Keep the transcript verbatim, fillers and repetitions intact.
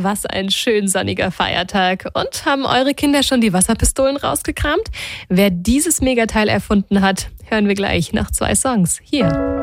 was ein schön sonniger Feiertag. Und haben eure Kinder schon die Wasserpistolen rausgekramt? Wer dieses Megateil erfunden hat, hören wir gleich nach zwei Songs. Hier.